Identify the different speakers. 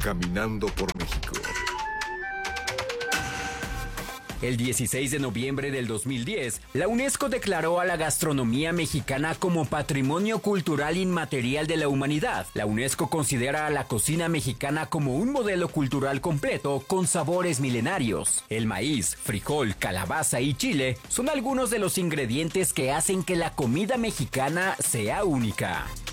Speaker 1: Caminando por México.
Speaker 2: El 16 de noviembre del 2010, la UNESCO declaró a la gastronomía mexicana como Patrimonio Cultural Inmaterial de la Humanidad. La UNESCO considera a la cocina mexicana como un modelo cultural completo con sabores milenarios. El maíz, frijol, calabaza y chile son algunos de los ingredientes que hacen que la comida mexicana sea única.